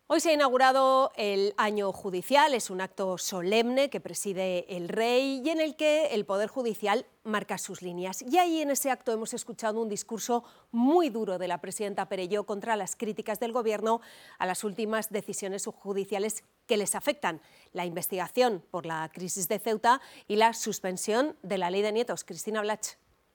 Hoy se ha inaugurado el año judicial, es un acto solemne que preside el rey y en el que el Poder Judicial marca sus líneas. Y ahí en ese acto hemos escuchado un discurso muy duro de la presidenta Perelló contra las críticas del Gobierno a las últimas decisiones judiciales que les afectan, la investigación por la crisis de Ceuta y la suspensión de la ley de nietos. Cristina Blach.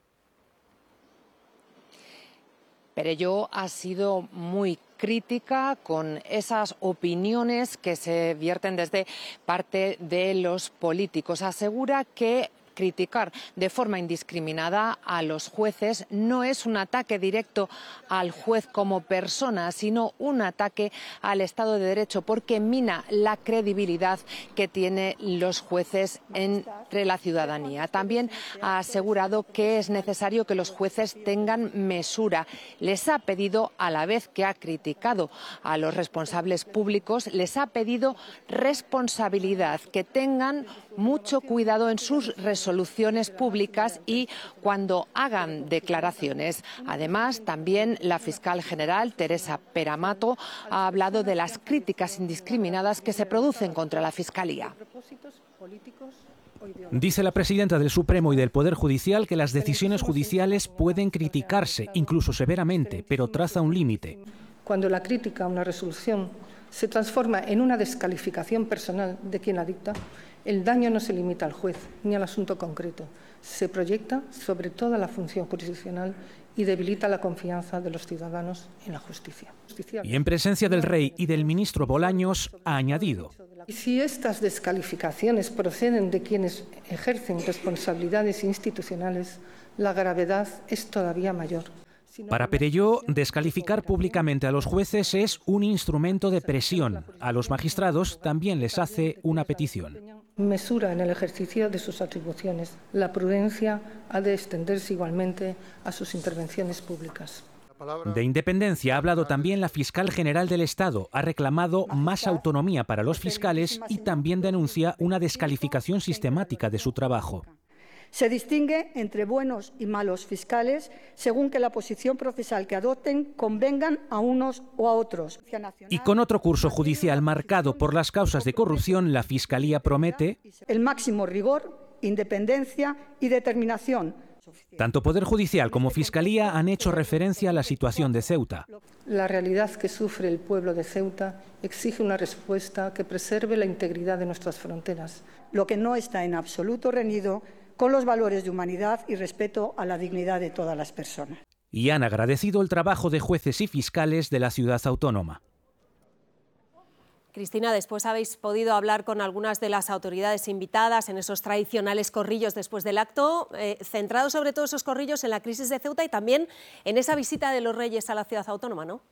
Perelló ha sido muy crítica con esas opiniones que se vierten desde parte de los políticos. Asegura que criticar de forma indiscriminada a los jueces no es un ataque directo al juez como persona, sino un ataque al Estado de Derecho, porque mina la credibilidad que tienen los jueces entre la ciudadanía. También ha asegurado que es necesario que los jueces tengan mesura. Les ha pedido, a la vez que ha criticado a los responsables públicos, les ha pedido responsabilidad, que tengan mucho cuidado en sus resoluciones públicas y cuando hagan declaraciones. Además, también la fiscal general, Teresa Peramato, ha hablado de las críticas indiscriminadas que se producen contra la Fiscalía. Dice la presidenta del Supremo y del Poder Judicial que las decisiones judiciales pueden criticarse, incluso severamente, pero traza un límite. Cuando la crítica a una resolución se transforma en una descalificación personal de quien la dicta, el daño no se limita al juez ni al asunto concreto, se proyecta sobre toda la función jurisdiccional y debilita la confianza de los ciudadanos en la justicia. Y en presencia del rey y del ministro Bolaños ha añadido: y si estas descalificaciones proceden de quienes ejercen responsabilidades institucionales, la gravedad es todavía mayor. Para Perelló, descalificar públicamente a los jueces es un instrumento de presión. A los magistrados también les hace una petición. Mesura en el ejercicio de sus atribuciones. La prudencia ha de extenderse igualmente a sus intervenciones públicas. De independencia ha hablado también la fiscal general del Estado. Ha reclamado más autonomía para los fiscales y también denuncia una descalificación sistemática de su trabajo. Se distingue entre buenos y malos fiscales según que la posición procesal que adopten convengan a unos o a otros. Y con otro curso judicial marcado por las causas de corrupción, la Fiscalía promete el máximo rigor, independencia y determinación. Tanto Poder Judicial como Fiscalía han hecho referencia a la situación de Ceuta. La realidad que sufre el pueblo de Ceuta exige una respuesta que preserve la integridad de nuestras fronteras. Lo que no está en absoluto reñido con los valores de humanidad y respeto a la dignidad de todas las personas. Y han agradecido el trabajo de jueces y fiscales de la ciudad autónoma. Cristina, después habéis podido hablar con algunas de las autoridades invitadas en esos tradicionales corrillos después del acto, centrados sobre todo esos corrillos en la crisis de Ceuta y también en esa visita de los Reyes a la ciudad autónoma, ¿no?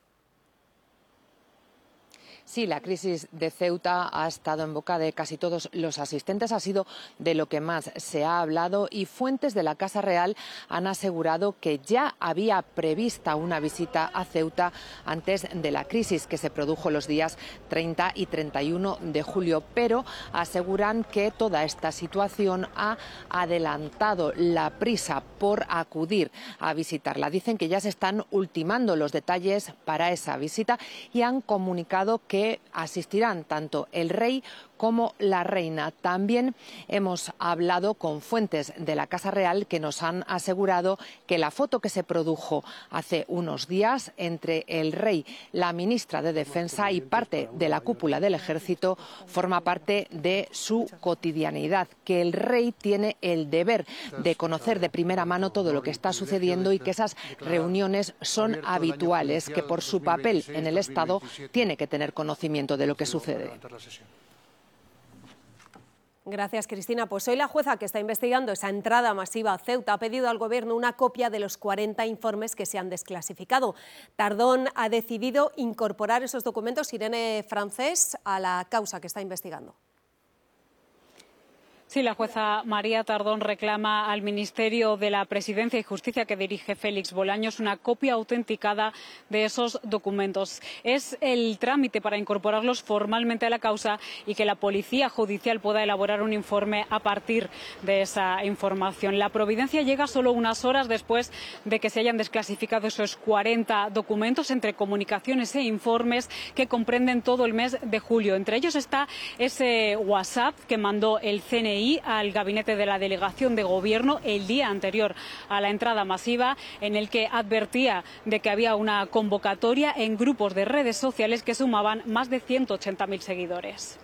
Sí, la crisis de Ceuta ha estado en boca de casi todos los asistentes, ha sido de lo que más se ha hablado y fuentes de la Casa Real han asegurado que ya había prevista una visita a Ceuta antes de la crisis que se produjo los días 30 y 31 de julio, pero aseguran que toda esta situación ha adelantado la prisa por acudir a visitarla. Dicen que ya se están ultimando los detalles para esa visita y han comunicado que asistirán tanto el rey como la reina. También hemos hablado con fuentes de la Casa Real que nos han asegurado que la foto que se produjo hace unos días entre el rey, la ministra de Defensa y parte de la cúpula del Ejército forma parte de su cotidianidad, que el rey tiene el deber de conocer de primera mano todo lo que está sucediendo y que esas reuniones son habituales, que por su papel en el Estado tiene que tener conocimiento de lo que sucede. Gracias, Cristina. Pues hoy la jueza que está investigando esa entrada masiva a Ceuta ha pedido al Gobierno una copia de los 40 informes que se han desclasificado. Tardón ha decidido incorporar esos documentos, Irene Francés, a la causa que está investigando. Sí, la jueza María Tardón reclama al Ministerio de la Presidencia y Justicia que dirige Félix Bolaños una copia autenticada de esos documentos. Es el trámite para incorporarlos formalmente a la causa y que la Policía Judicial pueda elaborar un informe a partir de esa información. La providencia llega solo unas horas después de que se hayan desclasificado esos 40 documentos entre comunicaciones e informes que comprenden todo el mes de julio. Entre ellos está ese WhatsApp que mandó el CNI al gabinete de la delegación de gobierno el día anterior a la entrada masiva, en el que advertía de que había una convocatoria en grupos de redes sociales que sumaban más de 180.000 seguidores.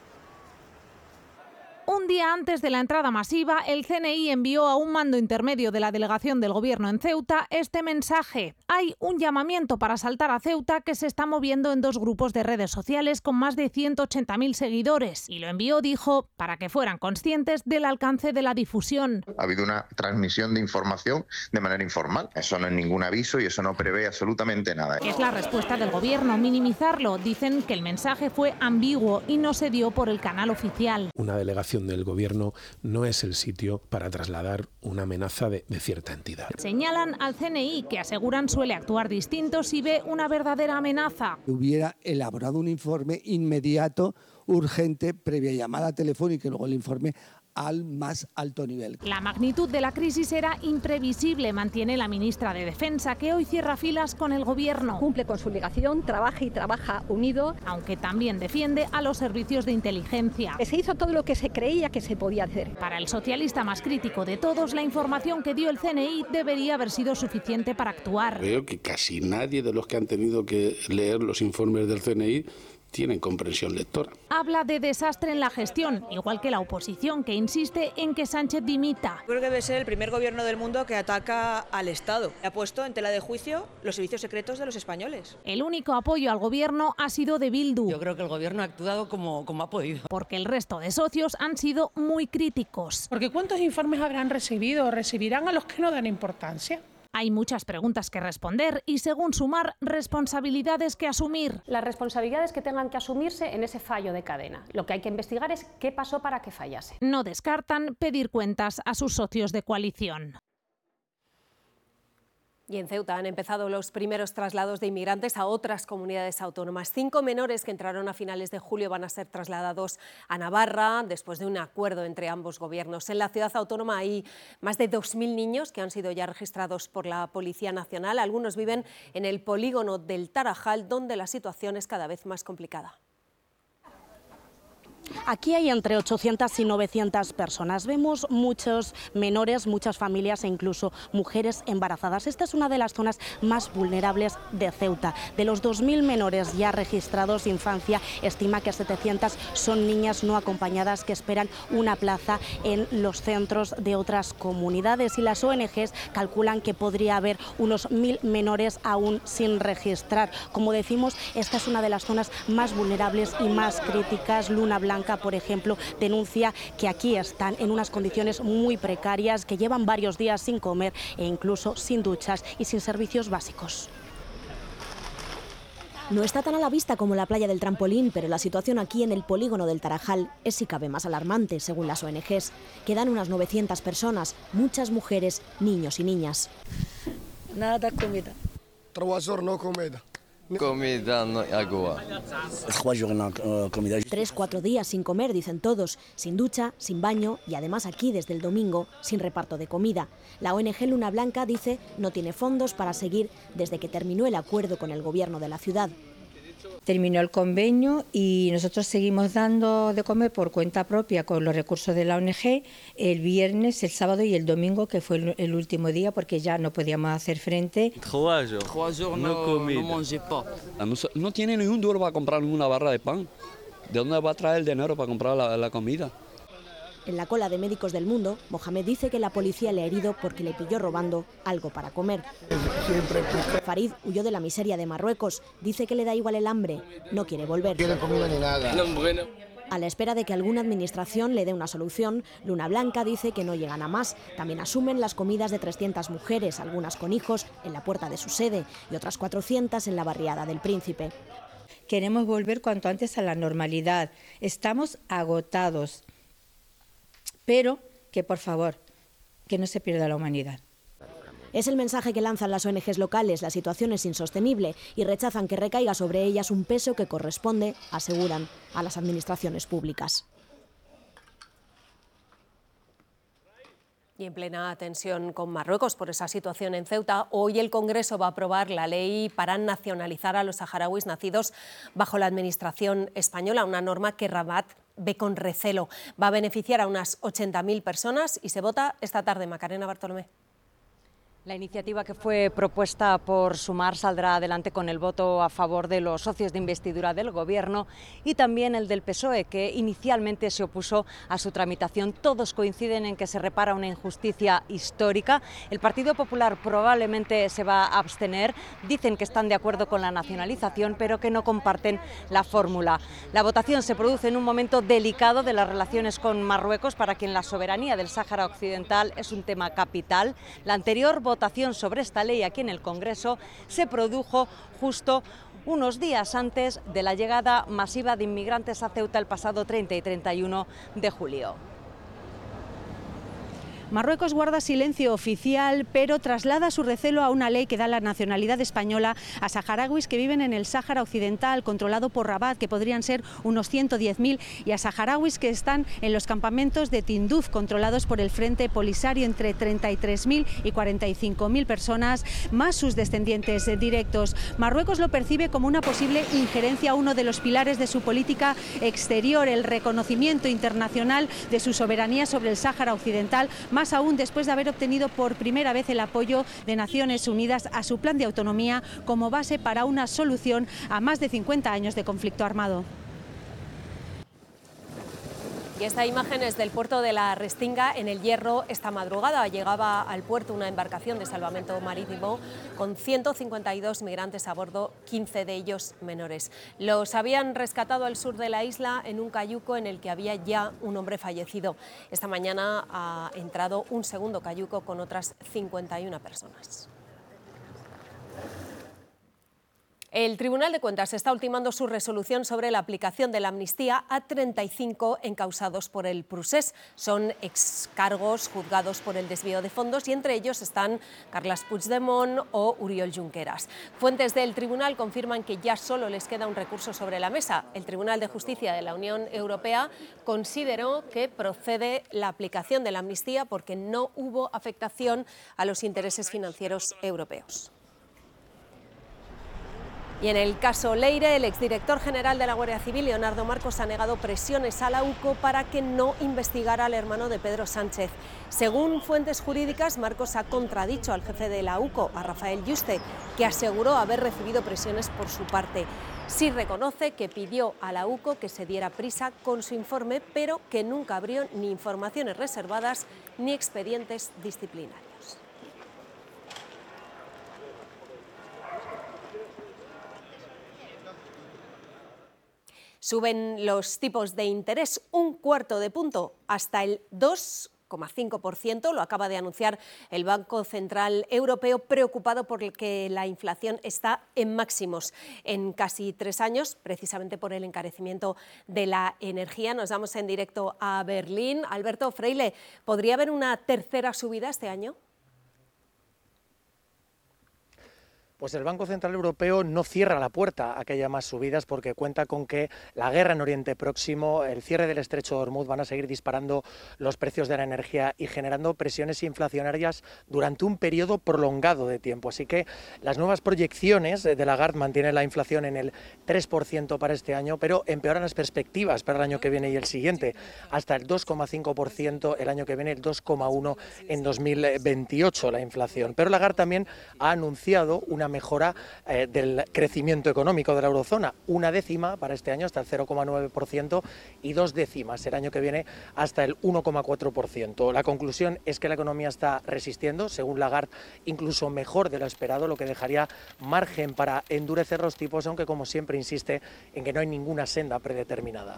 Un día antes de la entrada masiva, el CNI envió a un mando intermedio de la delegación del Gobierno en Ceuta este mensaje. Hay un llamamiento para asaltar a Ceuta que se está moviendo en 2 grupos de redes sociales con más de 180.000 seguidores. Y lo envió, dijo, para que fueran conscientes del alcance de la difusión. Ha habido una transmisión de información de manera informal. Eso no es ningún aviso y eso no prevé absolutamente nada. Es la respuesta del Gobierno, minimizarlo. Dicen que el mensaje fue ambiguo y no se dio por el canal oficial. Una delegación del Gobierno no es el sitio para trasladar una amenaza de cierta entidad. Señalan al CNI, que aseguran suele actuar distinto si ve una verdadera amenaza. Hubiera elaborado un informe inmediato, urgente, previa llamada telefónica y luego el informe al más alto nivel. La magnitud de la crisis era imprevisible, mantiene la ministra de Defensa, que hoy cierra filas con el Gobierno. Cumple con su obligación, trabaja y trabaja unido. Aunque también defiende a los servicios de inteligencia. Se hizo todo lo que se creía que se podía hacer. Para el socialista más crítico de todos, la información que dio el CNI debería haber sido suficiente para actuar. Veo que casi nadie de los que han tenido que leer los informes del CNI tienen comprensión lectora. Habla de desastre en la gestión, igual que la oposición, que insiste en que Sánchez dimita. Creo que debe ser el primer gobierno del mundo que ataca al Estado. Ha puesto en tela de juicio los servicios secretos de los españoles. El único apoyo al gobierno ha sido de Bildu. Yo creo que el gobierno ha actuado como ha podido. Porque el resto de socios han sido muy críticos. Porque ¿cuántos informes habrán recibido o recibirán a los que no dan importancia? Hay muchas preguntas que responder y, según Sumar, responsabilidades que asumir. Las responsabilidades que tengan que asumirse en ese fallo de cadena. Lo que hay que investigar es qué pasó para que fallase. No descartan pedir cuentas a sus socios de coalición. Y en Ceuta han empezado los primeros traslados de inmigrantes a otras comunidades autónomas. 5 menores que entraron a finales de julio van a ser trasladados a Navarra después de un acuerdo entre ambos gobiernos. En la ciudad autónoma hay más de 2.000 niños que han sido ya registrados por la Policía Nacional. Algunos viven en el polígono del Tarajal, donde la situación es cada vez más complicada. Aquí hay entre 800 y 900 personas. Vemos muchos menores, muchas familias e incluso mujeres embarazadas. Esta es una de las zonas más vulnerables de Ceuta. De los 2.000 menores ya registrados de infancia, estima que 700 son niñas no acompañadas que esperan una plaza en los centros de otras comunidades. Y las ONGs calculan que podría haber unos 1.000 menores aún sin registrar. Como decimos, esta es una de las zonas más vulnerables y más críticas. Luna Blanca, por ejemplo, denuncia que aquí están en unas condiciones muy precarias, que llevan varios días sin comer e incluso sin duchas y sin servicios básicos. No está tan a la vista como la playa del Trampolín, pero la situación aquí en el polígono del Tarajal es si cabe más alarmante, según las ONGs. Quedan unas 900 personas, muchas mujeres, niños y niñas. Nada comida. Trabajador no comida. Comida, no agua. 3-4 días sin comer, dicen todos, sin ducha, sin baño y además aquí desde el domingo sin reparto de comida. La ONG Luna Blanca dice no tiene fondos para seguir desde que terminó el acuerdo con el gobierno de la ciudad. Terminó el convenio y nosotros seguimos dando de comer por cuenta propia con los recursos de la ONG el viernes, el sábado y el domingo, que fue el último día porque ya no podíamos hacer frente. 3 jours, no tiene ni un duro para comprar una barra de pan. ¿De dónde va a traer el dinero para comprar la comida? En la cola de Médicos del Mundo, Mohamed dice que la policía le ha herido porque le pilló robando algo para comer. Farid huyó de la miseria de Marruecos, dice que le da igual el hambre, no quiere volver. No quiere comida ni nada. A la espera de que alguna administración le dé una solución, Luna Blanca dice que no llegan a más. También asumen las comidas de 300 mujeres, algunas con hijos, en la puerta de su sede y otras 400 en la barriada del Príncipe. Queremos volver cuanto antes a la normalidad. Estamos agotados. pero que por favor, que no se pierda la humanidad. Es el mensaje que lanzan las ONGs locales. La situación es insostenible y rechazan que recaiga sobre ellas un peso que corresponde, aseguran, a las administraciones públicas. Y en plena tensión con Marruecos por esa situación en Ceuta, hoy el Congreso va a aprobar la ley para nacionalizar a los saharauis nacidos bajo la administración española, una norma que Rabat ve con recelo. Va a beneficiar a unas 80.000 personas y se vota esta tarde. Macarena Bartolomé. La iniciativa que fue propuesta por Sumar saldrá adelante con el voto a favor de los socios de investidura del Gobierno y también el del PSOE, que inicialmente se opuso a su tramitación. Todos coinciden en que se repara una injusticia histórica. El Partido Popular probablemente se va a abstener. Dicen que están de acuerdo con la nacionalización, pero que no comparten la fórmula. La votación se produce en un momento delicado de las relaciones con Marruecos, para quien la soberanía del Sáhara Occidental es un tema capital. La anterior votación sobre esta ley aquí en el Congreso se produjo justo unos días antes de la llegada masiva de inmigrantes a Ceuta el pasado 30 y 31 de julio. Marruecos guarda silencio oficial, pero traslada su recelo a una ley que da la nacionalidad española a saharauis que viven en el Sáhara Occidental, controlado por Rabat, que podrían ser unos 110.000, y a saharauis que están en los campamentos de Tinduf, controlados por el Frente Polisario, entre 33.000 y 45.000 personas, más sus descendientes directos. Marruecos lo percibe como una posible injerencia a uno de los pilares de su política exterior, el reconocimiento internacional de su soberanía sobre el Sáhara Occidental, más aún después de haber obtenido por primera vez el apoyo de Naciones Unidas a su plan de autonomía como base para una solución a más de 50 años de conflicto armado. Y esta imagen es del puerto de la Restinga, en el Hierro. Esta madrugada llegaba al puerto una embarcación de salvamento marítimo con 152 migrantes a bordo, 15 de ellos menores. Los habían rescatado al sur de la isla en un cayuco en el que había ya un hombre fallecido. Esta mañana ha entrado un segundo cayuco con otras 51 personas. El Tribunal de Cuentas está ultimando su resolución sobre la aplicación de la amnistía a 35 encausados por el Procés. Son excargos juzgados por el desvío de fondos y entre ellos están Carles Puigdemont o Oriol Junqueras. Fuentes del tribunal confirman que ya solo les queda un recurso sobre la mesa. El Tribunal de Justicia de la Unión Europea consideró que procede la aplicación de la amnistía porque no hubo afectación a los intereses financieros europeos. Y en el caso Leire, el exdirector general de la Guardia Civil, Leonardo Marcos, ha negado presiones a la UCO para que no investigara al hermano de Pedro Sánchez. Según fuentes jurídicas, Marcos ha contradicho al jefe de la UCO, a Rafael Yuste, que aseguró haber recibido presiones por su parte. Sí reconoce que pidió a la UCO que se diera prisa con su informe, pero que nunca abrió ni informaciones reservadas ni expedientes disciplinarios. Suben los tipos de interés un cuarto de punto hasta el 2,5%, lo acaba de anunciar el Banco Central Europeo, preocupado por que la inflación está en máximos en casi 3 años, precisamente por el encarecimiento de la energía. Nos vamos en directo a Berlín. Alberto Freile, ¿podría haber una tercera subida este año? Pues el Banco Central Europeo no cierra la puerta a que haya más subidas porque cuenta con que la guerra en Oriente Próximo, el cierre del Estrecho de Hormuz van a seguir disparando los precios de la energía y generando presiones inflacionarias durante un periodo prolongado de tiempo. Así que las nuevas proyecciones de Lagarde mantienen la inflación en el 3% para este año, pero empeoran las perspectivas para el año que viene y el siguiente, hasta el 2,5% el año que viene, el 2,1% en 2028 la inflación. Pero Lagarde también ha anunciado una mejora del crecimiento económico de la eurozona, 1/10 para este año hasta el 0,9% y 2/10 el año que viene hasta el 1,4%. La conclusión es que la economía está resistiendo, según Lagarde, incluso mejor de lo esperado, lo que dejaría margen para endurecer los tipos, aunque como siempre insiste en que no hay ninguna senda predeterminada.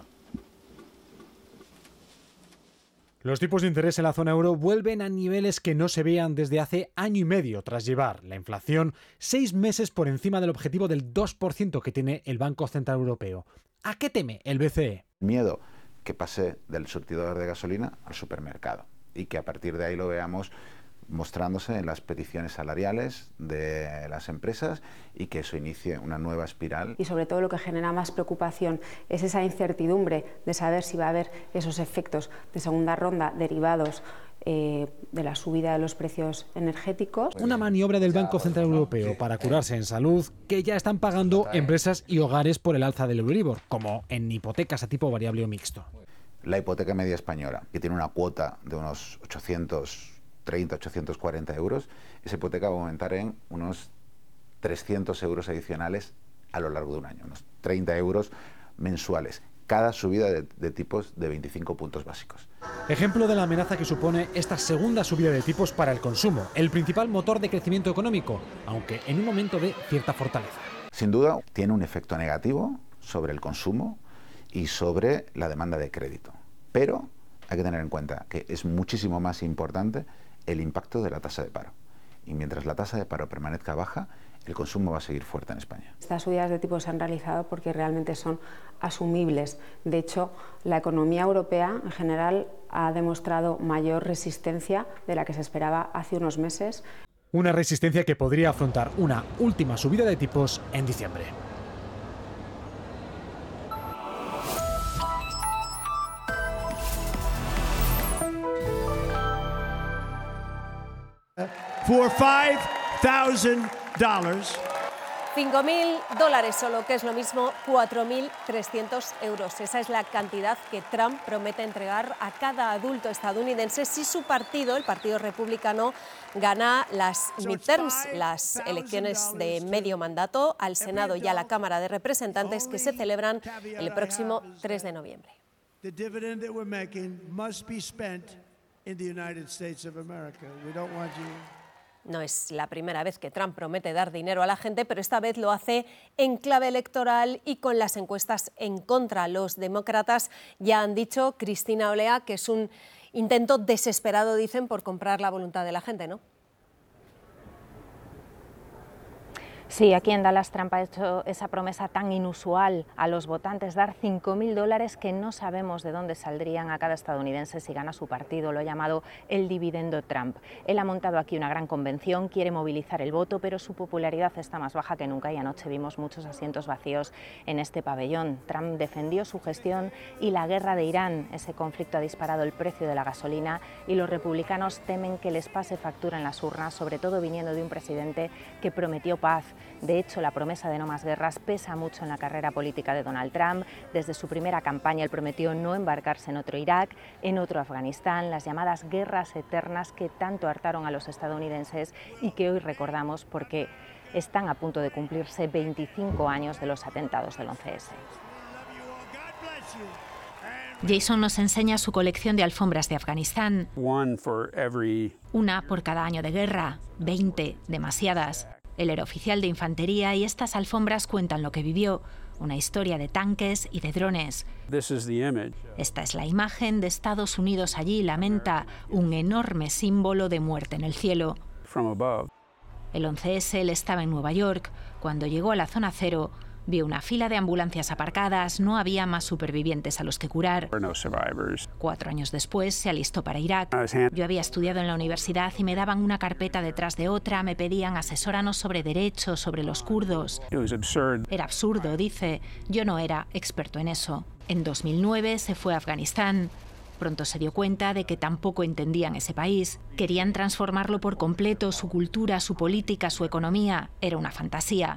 Los tipos de interés en la zona euro vuelven a niveles que no se veían desde hace año y medio, tras llevar la inflación 6 meses por encima del objetivo del 2% que tiene el Banco Central Europeo. ¿A qué teme el BCE? Miedo que pase del surtidor de gasolina al supermercado y que a partir de ahí lo veamos mostrándose en las peticiones salariales de las empresas y que eso inicie una nueva espiral. Y sobre todo lo que genera más preocupación es esa incertidumbre de saber si va a haber esos efectos de segunda ronda derivados de la subida de los precios energéticos. Una maniobra del Banco Central Europeo para curarse en salud que ya están pagando empresas y hogares por el alza del Euribor, como en hipotecas a tipo variable o mixto. La hipoteca media española, que tiene una cuota de unos 830, 840 euros, esa hipoteca va a aumentar en unos 300 euros adicionales a lo largo de un año, unos 30 euros mensuales, cada subida de tipos de 25 puntos básicos. Ejemplo de la amenaza que supone esta segunda subida de tipos para el consumo, el principal motor de crecimiento económico, aunque en un momento de cierta fortaleza. Sin duda, tiene un efecto negativo sobre el consumo y sobre la demanda de crédito. Pero hay que tener en cuenta que es muchísimo más importante el impacto de la tasa de paro. Y mientras la tasa de paro permanezca baja, el consumo va a seguir fuerte en España. Estas subidas de tipos se han realizado porque realmente son asumibles. De hecho, la economía europea en general ha demostrado mayor resistencia de la que se esperaba hace unos meses. Una resistencia que podría afrontar una última subida de tipos en diciembre. For $5,000. $5.000 o lo que es lo mismo, 4.300 euros. Esa es la cantidad que Trump promete entregar a cada adulto estadounidense si su partido, el Partido Republicano, gana las midterms, las elecciones de medio mandato al Senado y a la Cámara de Representantes que se celebran el próximo 3 de noviembre. The dividend that we're making must be spent in the United States of America. We don't want you. No es la primera vez que Trump promete dar dinero a la gente, pero esta vez lo hace en clave electoral y con las encuestas en contra. Los demócratas ya han dicho, Cristina Olea, que es un intento desesperado, dicen, por comprar la voluntad de la gente, ¿no? Sí, aquí en Dallas Trump ha hecho esa promesa tan inusual a los votantes, dar $5.000 que no sabemos de dónde saldrían a cada estadounidense si gana su partido. Lo ha llamado el dividendo Trump. Él ha montado aquí una gran convención, quiere movilizar el voto, pero su popularidad está más baja que nunca y anoche vimos muchos asientos vacíos en este pabellón. Trump defendió su gestión y la guerra de Irán. Ese conflicto ha disparado el precio de la gasolina y los republicanos temen que les pase factura en las urnas, sobre todo viniendo de un presidente que prometió paz. De hecho, la promesa de no más guerras pesa mucho en la carrera política de Donald Trump. Desde su primera campaña, él prometió no embarcarse en otro Irak, en otro Afganistán, las llamadas guerras eternas que tanto hartaron a los estadounidenses y que hoy recordamos porque están a punto de cumplirse 25 años de los atentados del 11S. Jason nos enseña su colección de alfombras de Afganistán. Una por cada año de guerra, 20, demasiadas. Él era oficial de infantería y estas alfombras cuentan lo que vivió, una historia de tanques y de drones. Esta es la imagen de Estados Unidos allí, lamenta un enorme símbolo de muerte en el cielo. El 11S él estaba en Nueva York. Cuando llegó a la zona cero, vio una fila de ambulancias aparcadas, no había más supervivientes a los que curar. 4 años después se alistó para Irak. Yo había estudiado en la universidad y me daban una carpeta detrás de otra, me pedían asesóranos sobre derechos, sobre los kurdos. Era absurdo, dice. Yo no era experto en eso. En 2009 se fue a Afganistán. Pronto se dio cuenta de que tampoco entendían ese país. Querían transformarlo por completo, su cultura, su política, su economía. Era una fantasía.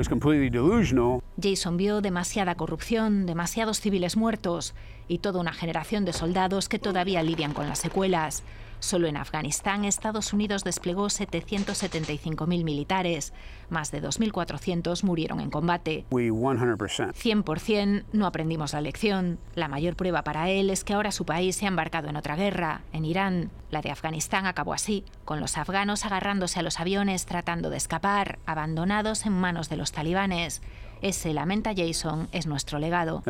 Jason vio demasiada corrupción, demasiados civiles muertos y toda una generación de soldados que todavía lidian con las secuelas. Solo en Afganistán, Estados Unidos desplegó 775.000 militares. Más de 2.400 murieron en combate. 100% no aprendimos la lección. La mayor prueba para él es que ahora su país se ha embarcado en otra guerra, en Irán. La de Afganistán acabó así, con los afganos agarrándose a los aviones tratando de escapar, abandonados en manos de los talibanes. Ese, lamenta Jason, es nuestro legado.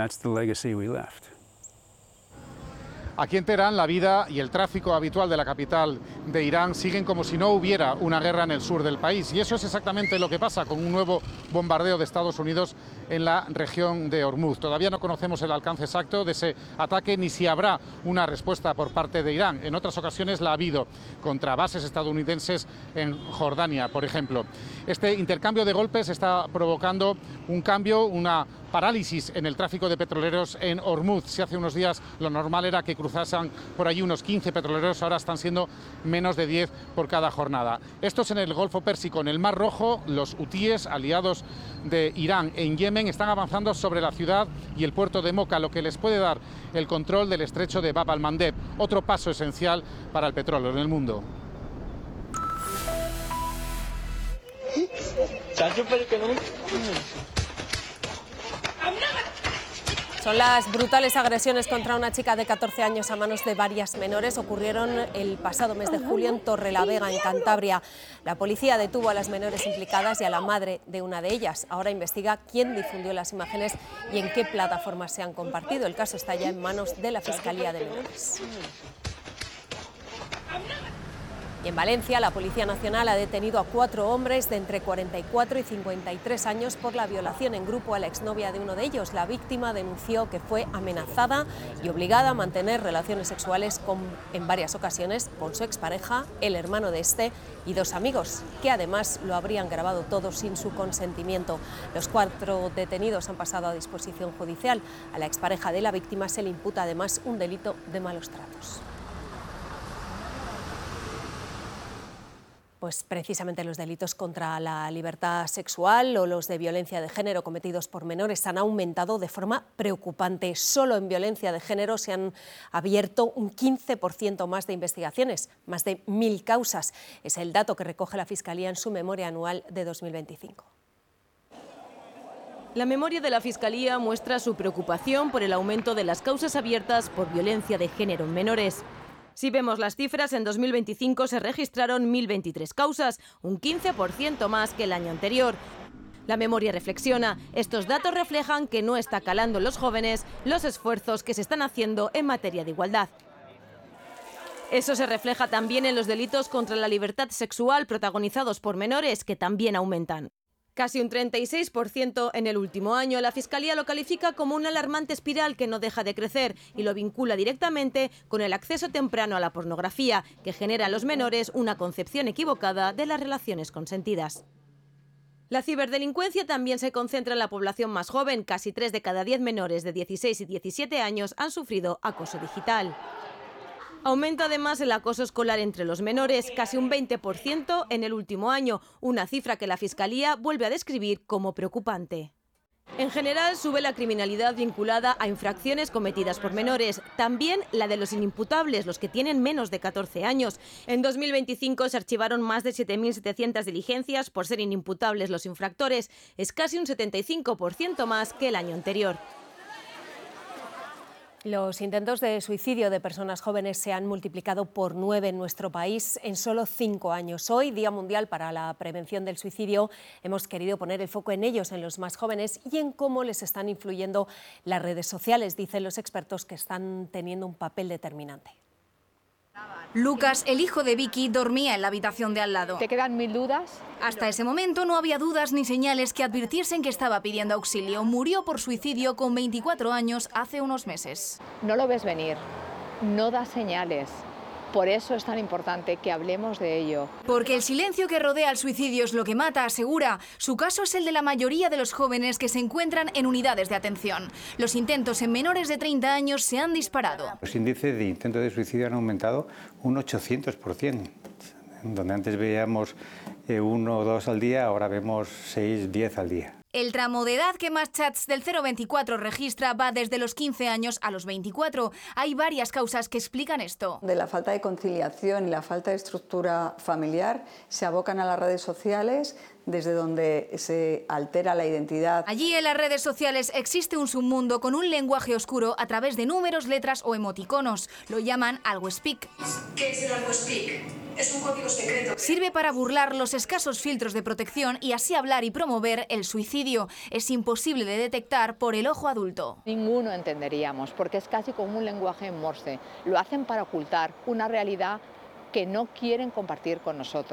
Aquí en Teherán, la vida y el tráfico habitual de la capital de Irán siguen como si no hubiera una guerra en el sur del país. Y eso es exactamente lo que pasa con un nuevo bombardeo de Estados Unidos en la región de Ormuz. Todavía no conocemos el alcance exacto de ese ataque ni si habrá una respuesta por parte de Irán. En otras ocasiones la ha habido contra bases estadounidenses en Jordania, por ejemplo. Este intercambio de golpes está provocando un cambio, una parálisis en el tráfico de petroleros en Ormuz. Si hace unos días lo normal era que cruzasen por allí unos 15 petroleros, ahora están siendo menos de 10 por cada jornada. Esto es en el Golfo Pérsico. En el Mar Rojo, los hutíes, aliados de Irán en Yemen, están avanzando sobre la ciudad y el puerto de Moca, lo que les puede dar el control del estrecho de Bab al-Mandeb, otro paso esencial para el petróleo en el mundo. Son las brutales agresiones contra una chica de 14 años a manos de varias menores. Ocurrieron el pasado mes de julio en Torrelavega, en Cantabria. La policía detuvo a las menores implicadas y a la madre de una de ellas. Ahora investiga quién difundió las imágenes y en qué plataformas se han compartido. El caso está ya en manos de la Fiscalía de Menores. Y en Valencia, la Policía Nacional ha detenido a 4 hombres de entre 44 y 53 años por la violación en grupo a la exnovia de uno de ellos. La víctima denunció que fue amenazada y obligada a mantener relaciones sexuales en varias ocasiones con su expareja, el hermano de este y 2 amigos, que además lo habrían grabado todo sin su consentimiento. Los 4 detenidos han pasado a disposición judicial. A la expareja de la víctima se le imputa además un delito de malos tratos. Pues precisamente los delitos contra la libertad sexual o los de violencia de género cometidos por menores han aumentado de forma preocupante. Solo en violencia de género se han abierto un 15% más de investigaciones, más de 1.000 causas. Es el dato que recoge la Fiscalía en su memoria anual de 2025. La memoria de la Fiscalía muestra su preocupación por el aumento de las causas abiertas por violencia de género en menores. Si vemos las cifras, en 2025 se registraron 1.023 causas, un 15% más que el año anterior. La memoria reflexiona, estos datos reflejan que no está calando en los jóvenes los esfuerzos que se están haciendo en materia de igualdad. Eso se refleja también en los delitos contra la libertad sexual protagonizados por menores, que también aumentan. Casi un 36% en el último año. La Fiscalía lo califica como una alarmante espiral que no deja de crecer y lo vincula directamente con el acceso temprano a la pornografía, que genera en los menores una concepción equivocada de las relaciones consentidas. La ciberdelincuencia también se concentra en la población más joven. Casi 3 de cada 10 menores de 16 y 17 años han sufrido acoso digital. Aumenta además el acoso escolar entre los menores, casi un 20% en el último año, una cifra que la Fiscalía vuelve a describir como preocupante. En general, sube la criminalidad vinculada a infracciones cometidas por menores, también la de los inimputables, los que tienen menos de 14 años. En 2025 se archivaron más de 7.700 diligencias por ser inimputables los infractores, es casi un 75% más que el año anterior. Los intentos de suicidio de personas jóvenes se han multiplicado por 9 en nuestro país en solo 5 años. Hoy, Día Mundial para la Prevención del Suicidio, hemos querido poner el foco en ellos, en los más jóvenes y en cómo les están influyendo las redes sociales. Dicen los expertos que están teniendo un papel determinante. Lucas, el hijo de Vicky, dormía en la habitación de al lado. ¿Te quedan 1000 dudas? Hasta ese momento no había dudas ni señales que advirtiesen que estaba pidiendo auxilio. Murió por suicidio con 24 años hace unos meses. No lo ves venir, no da señales. Por eso es tan importante que hablemos de ello. Porque el silencio que rodea al suicidio es lo que mata, asegura. Su caso es el de la mayoría de los jóvenes que se encuentran en unidades de atención. Los intentos en menores de 30 años se han disparado. Los índices de intentos de suicidio han aumentado un 800%. Donde antes veíamos 1 o 2 al día, ahora vemos 6, 10 al día. El tramo de edad que más chats del 024 registra va desde los 15 años a los 24. Hay varias causas que explican esto. De la falta de conciliación y la falta de estructura familiar se abocan a las redes sociales, desde donde se altera la identidad. Allí en las redes sociales existe un submundo con un lenguaje oscuro a través de números, letras o emoticonos. Lo llaman algospeak. ¿Qué es el algospeak? Es un código secreto. Sirve para burlar los escasos filtros de protección y así hablar y promover el suicidio. Es imposible de detectar por el ojo adulto. Ninguno entenderíamos, porque es casi como un lenguaje en Morse. Lo hacen para ocultar una realidad que no quieren compartir con nosotros.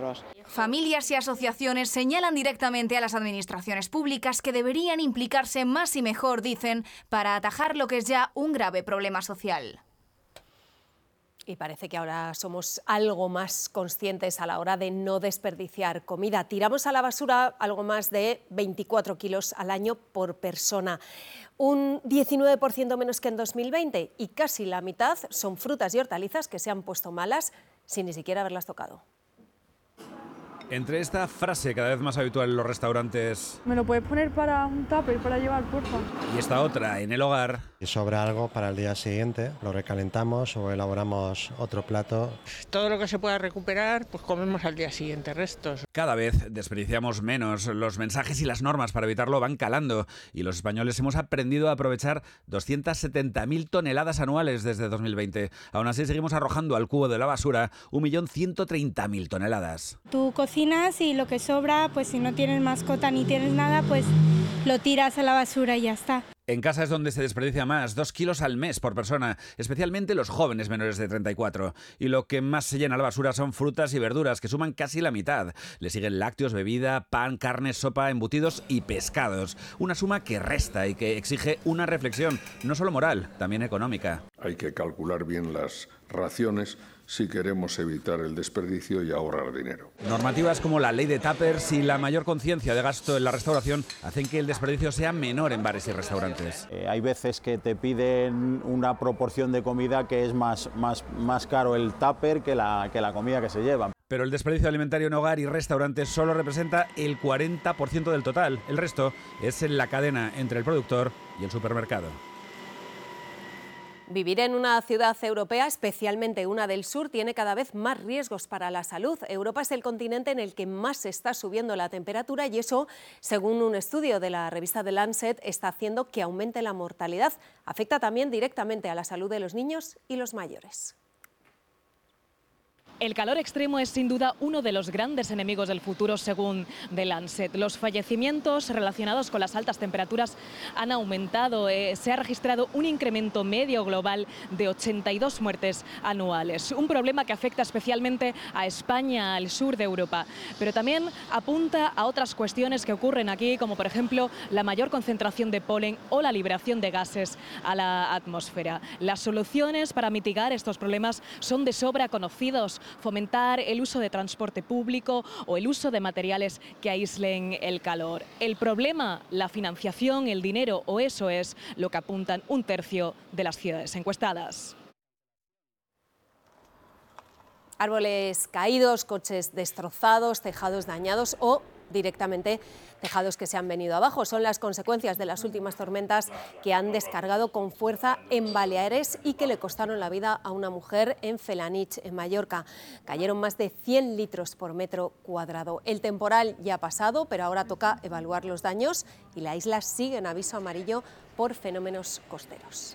Familias y asociaciones señalan directamente a las administraciones públicas que deberían implicarse más y mejor, dicen, para atajar lo que es ya un grave problema social. Y parece que ahora somos algo más conscientes a la hora de no desperdiciar comida. Tiramos a la basura algo más de 24 kilos al año por persona, un 19% menos que en 2020, y casi la mitad son frutas y hortalizas que se han puesto malas sin ni siquiera haberlas tocado. Entre esta frase cada vez más habitual en los restaurantes... ¿Me lo puedes poner para un tupper para llevar, porfa? Y esta otra en el hogar... Si sobra algo para el día siguiente, lo recalentamos o elaboramos otro plato. Todo lo que se pueda recuperar, pues comemos al día siguiente restos. Cada vez desperdiciamos menos. Los mensajes y las normas para evitarlo van calando. Y los españoles hemos aprendido a aprovechar 270.000 toneladas anuales desde 2020. Aún así seguimos arrojando al cubo de la basura 1.130.000 toneladas. Tú cocinas y lo que sobra, pues si no tienes mascota ni tienes nada, pues lo tiras a la basura y ya está. En casa es donde se desperdicia más, 2 kilos al mes por persona, especialmente los jóvenes menores de 34. Y lo que más se llena la basura son frutas y verduras, que suman casi la mitad. Le siguen lácteos, bebida, pan, carne, sopa, embutidos y pescados. Una suma que resta y que exige una reflexión, no solo moral, también económica. Hay que calcular bien las raciones si queremos evitar el desperdicio y ahorrar dinero. Normativas como la ley de tuppers y la mayor conciencia de gasto en la restauración hacen que el desperdicio sea menor en bares y restaurantes. Hay veces que te piden una proporción de comida que es más caro el tupper que la comida que se lleva. Pero el desperdicio alimentario en hogar y restaurantes solo representa el 40% del total. El resto es en la cadena entre el productor y el supermercado. Vivir en una ciudad europea, especialmente una del sur, tiene cada vez más riesgos para la salud. Europa es el continente en el que más está subiendo la temperatura y eso, según un estudio de la revista The Lancet, está haciendo que aumente la mortalidad. Afecta también directamente a la salud de los niños y los mayores. El calor extremo es sin duda uno de los grandes enemigos del futuro, según The Lancet. Los fallecimientos relacionados con las altas temperaturas han aumentado. Se ha registrado un incremento medio global de 82 muertes anuales. Un problema que afecta especialmente a España, al sur de Europa. Pero también apunta a otras cuestiones que ocurren aquí, como por ejemplo la mayor concentración de polen o la liberación de gases a la atmósfera. Las soluciones para mitigar estos problemas son de sobra conocidos. Fomentar el uso de transporte público o el uso de materiales que aíslen el calor. El problema, la financiación, el dinero, o eso es lo que apuntan un tercio de las ciudades encuestadas. Árboles caídos, coches destrozados, tejados dañados o directamente tejados que se han venido abajo. Son las consecuencias de las últimas tormentas que han descargado con fuerza en Baleares y que le costaron la vida a una mujer en Felanitx, en Mallorca. Cayeron más de 100 litros por metro cuadrado. El temporal ya ha pasado, pero ahora toca evaluar los daños y la isla sigue en aviso amarillo por fenómenos costeros.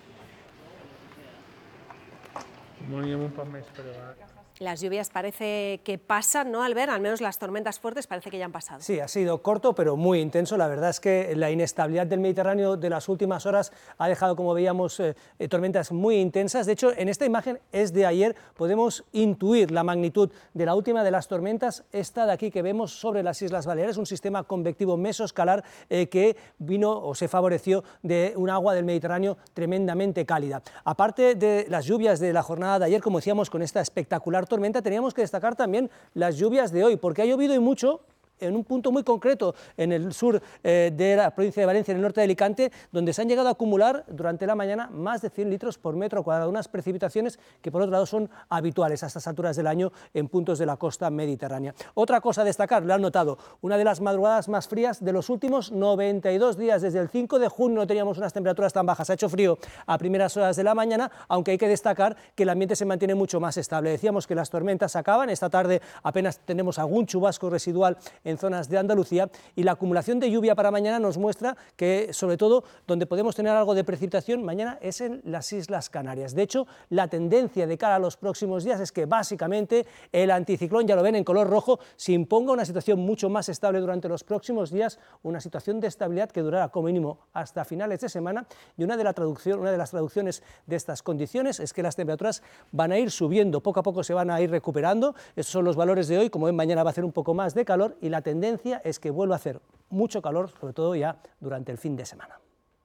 Las lluvias parece que pasan, ¿no, Albert? Al menos las tormentas fuertes parece que ya han pasado. Sí, ha sido corto pero muy intenso. La verdad es que la inestabilidad del Mediterráneo de las últimas horas ha dejado, como veíamos, tormentas muy intensas. De hecho, en esta imagen es de ayer, podemos intuir la magnitud de la última de las tormentas, esta de aquí que vemos sobre las Islas Baleares, un sistema convectivo mesoscalar que vino o se favoreció de un agua del Mediterráneo tremendamente cálida. Aparte de las lluvias de la jornada de ayer, como decíamos, con esta espectacular tormenta, teníamos que destacar también las lluvias de hoy, porque ha llovido y mucho en un punto muy concreto en el sur de la provincia de Valencia, en el norte de Alicante, donde se han llegado a acumular durante la mañana más de 100 litros por metro cuadrado, unas precipitaciones que por otro lado son habituales a estas alturas del año en puntos de la costa mediterránea. Otra cosa a destacar, lo han notado, una de las madrugadas más frías de los últimos 92 días, desde el 5 de junio no teníamos unas temperaturas tan bajas, ha hecho frío a primeras horas de la mañana, aunque hay que destacar que el ambiente se mantiene mucho más estable. Decíamos que las tormentas acaban, esta tarde apenas tenemos algún chubasco residual en zonas de Andalucía, y la acumulación de lluvia para mañana nos muestra que, sobre todo, donde podemos tener algo de precipitación mañana es en las Islas Canarias. De hecho, la tendencia de cara a los próximos días es que básicamente el anticiclón, ya lo ven en color rojo, se imponga una situación mucho más estable durante los próximos días, una situación de estabilidad que durará como mínimo hasta finales de semana, y una de las traducciones de estas condiciones es que las temperaturas van a ir subiendo, poco a poco se van a ir recuperando. Estos son los valores de hoy, como ven mañana va a hacer un poco más de calor y la tendencia es que vuelva a hacer mucho calor, sobre todo ya durante el fin de semana.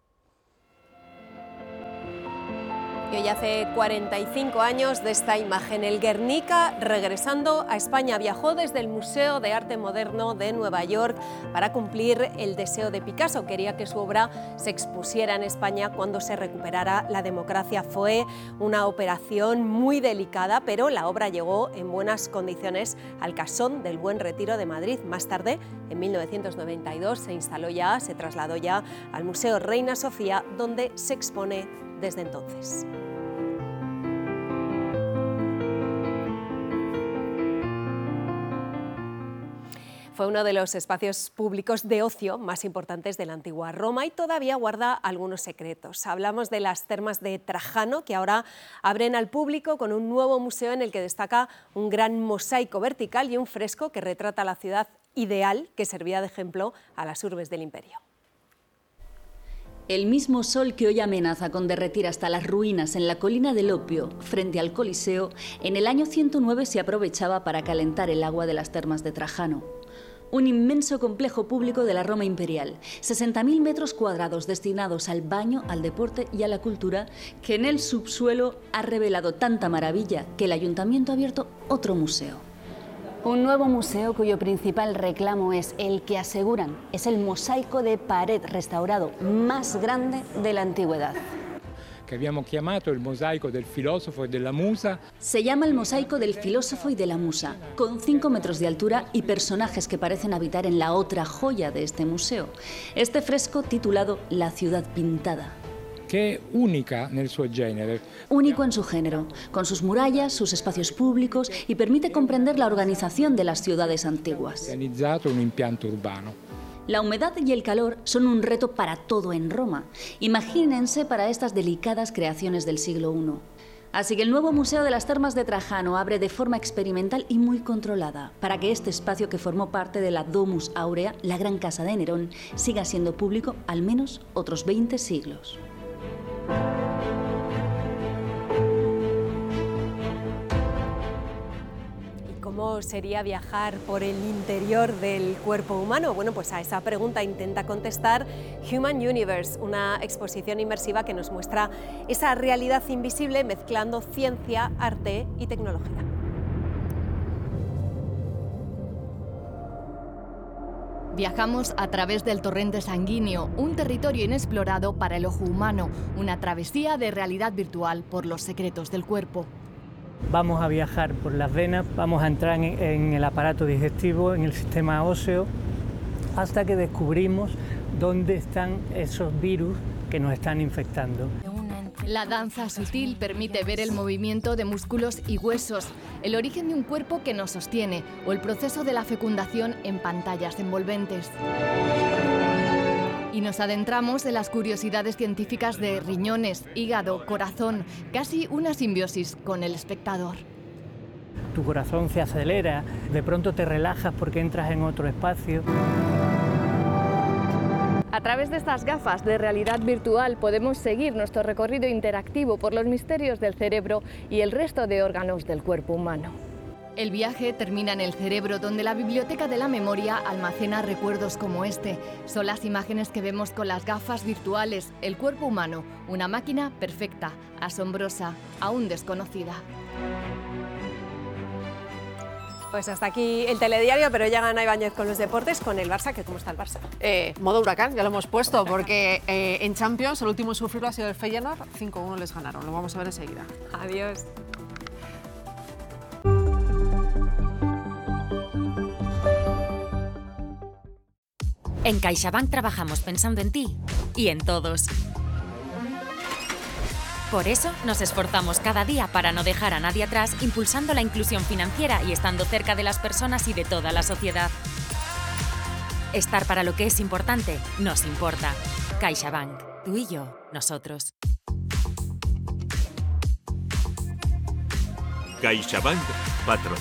Y hoy hace 45 años de esta imagen. El Guernica, regresando a España, viajó desde el Museo de Arte Moderno de Nueva York para cumplir el deseo de Picasso. Quería que su obra se expusiera en España cuando se recuperara la democracia. Fue una operación muy delicada, pero la obra llegó en buenas condiciones al Casón del Buen Retiro de Madrid. Más tarde, en 1992, se trasladó ya al Museo Reina Sofía, donde se expone desde entonces. Fue uno de los espacios públicos de ocio más importantes de la antigua Roma y todavía guarda algunos secretos. Hablamos de las termas de Trajano, que ahora abren al público con un nuevo museo en el que destaca un gran mosaico vertical y un fresco que retrata la ciudad ideal que servía de ejemplo a las urbes del imperio. El mismo sol que hoy amenaza con derretir hasta las ruinas en la colina del Opio, frente al Coliseo, en el año 109 se aprovechaba para calentar el agua de las termas de Trajano. Un inmenso complejo público de la Roma imperial, 60.000 metros cuadrados destinados al baño, al deporte y a la cultura, que en el subsuelo ha revelado tanta maravilla que el ayuntamiento ha abierto otro museo. Un nuevo museo cuyo principal reclamo es el que aseguran es el mosaico de pared restaurado más grande de la antigüedad. Que habíamos llamado el mosaico del filósofo y de la musa. Se llama el mosaico del filósofo y de la musa, con 5 metros de altura y personajes que parecen habitar en la otra joya de este museo. Este fresco titulado La ciudad pintada. Que es única en su género. Único en su género, con sus murallas, sus espacios públicos y permite comprender la organización de las ciudades antiguas. Organizado un impianto urbano. La humedad y el calor son un reto para todo en Roma. Imagínense para estas delicadas creaciones del siglo I. Así que el nuevo Museo de las Termas de Trajano abre de forma experimental y muy controlada para que este espacio que formó parte de la Domus Aurea, la gran casa de Nerón, siga siendo público al menos otros 20 siglos. ¿Cómo sería viajar por el interior del cuerpo humano? Bueno, pues a esa pregunta intenta contestar Human Universe, una exposición inmersiva que nos muestra esa realidad invisible mezclando ciencia, arte y tecnología. Viajamos a través del torrente sanguíneo, un territorio inexplorado para el ojo humano, una travesía de realidad virtual por los secretos del cuerpo. Vamos a viajar por las venas, vamos a entrar en el aparato digestivo, en el sistema óseo, hasta que descubrimos dónde están esos virus que nos están infectando. La danza sutil permite ver el movimiento de músculos y huesos, el origen de un cuerpo que nos sostiene o el proceso de la fecundación en pantallas envolventes. Y nos adentramos en las curiosidades científicas de riñones, hígado, corazón, casi una simbiosis con el espectador. Tu corazón se acelera, de pronto te relajas porque entras en otro espacio. A través de estas gafas de realidad virtual podemos seguir nuestro recorrido interactivo por los misterios del cerebro y el resto de órganos del cuerpo humano. El viaje termina en el cerebro, donde la biblioteca de la memoria almacena recuerdos como este. Son las imágenes que vemos con las gafas virtuales. El cuerpo humano, una máquina perfecta, asombrosa, aún desconocida. Pues hasta aquí el telediario, pero ya gana Ibáñez con los deportes, con el Barça, que ¿cómo está el Barça? Modo huracán, ya lo hemos puesto, porque en Champions el último sufrido ha sido el Feyenoord, 5-1 les ganaron, lo vamos a ver enseguida. Adiós. En CaixaBank trabajamos pensando en ti y en todos. Por eso nos esforzamos cada día para no dejar a nadie atrás, impulsando la inclusión financiera y estando cerca de las personas y de toda la sociedad. Estar para lo que es importante nos importa. CaixaBank. Tú y yo, nosotros. CaixaBank patrocina